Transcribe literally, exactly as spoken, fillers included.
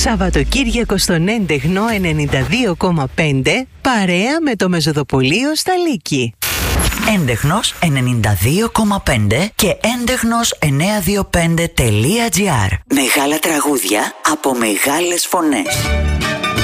Σαββατοκύριακο στον Έντεχνο ενενήντα δύο κόμμα πέντε, παρέα με το Μεζοδοπολείο στα Λύκη. Έντεχνος ενενήντα δύο κόμμα πέντε και έντεχνος εννιακόσια είκοσι πέντε τελεία τζι άρ. Μεγάλα τραγούδια από μεγάλες φωνές.